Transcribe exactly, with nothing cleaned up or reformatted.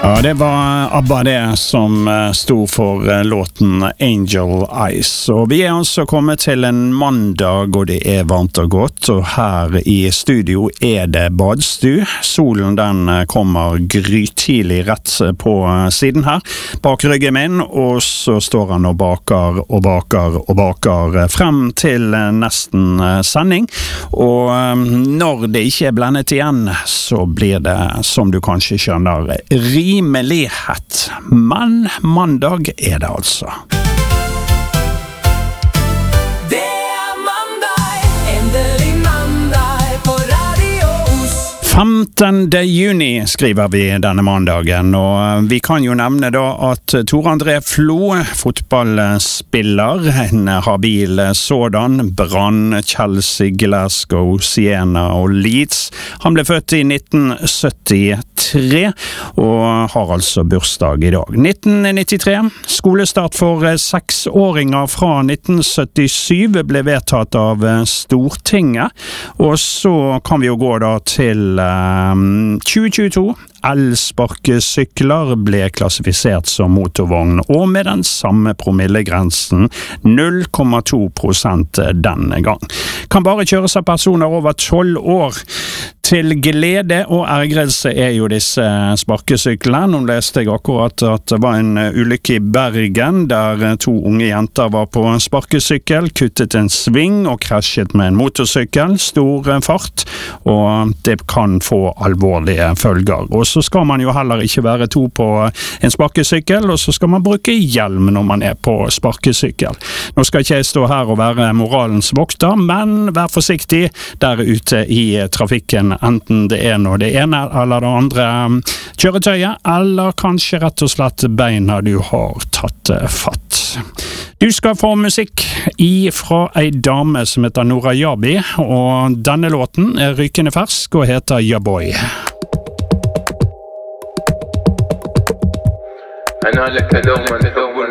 Ja, det var ABBA det som stod for låten Angel Eyes. Og vi er altså kommet til en mandag, og det er varmt og godt. Og her i studio er det badstu. Solen den kommer grytidlig rett på siden her, bak ryggen min. Og så står han og baker og baker og baker frem til nesten sending. Og når det ikke er blendet igjen, så blir det, som du kanskje skjønner, rimelighet. Men mandag er det altså. Det er mandag, endelig mandag på radios. femtende juni skriver vi denne mandagen, og vi kan jo nevne da at Tor André Flo, fotballspiller, en habil sådan, Brann, Chelsea, Glasgow, Siena og Leeds. Han ble født i nitten syttitre og har altså bursdag i dag. nitten nittitre, skolestart for seksåringer fra nitten syttisyv ble vedtatt av Stortinget, og så kan vi jo gå da til um, tjue tjueto. Elsparkesykler ble klassifisert som motorvogn, og med den samme promillegrensen null komma to prosent denne gang. Kan bare kjøres av personer over tolv år. Til glede og ergrelse er jo disse sparkesyklene. Nå leste jeg akkurat at det var en ulykke i Bergen, der to unge jenter var på sparkesykkel, kuttet en sving og krasjet med en motorsykkel, stor fart, og det kan få alvorlige følger. Og så skal man jo heller ikke være to på en sparkesykkel, og så skal man bruke hjelm når man er på sparkesykkel. Nå skal ikke jeg stå her og være moralens vokter, men vær forsiktig der ute i trafikken, enten det er noe det ene eller det andre kjøretøyet, eller kanskje rett og slett beina du har tatt fatt. Du skal få musikk ifra ei dame som heter Nora Jabi, og denne låten er rykende fersk og heter Ja Boy. أنا لك دوما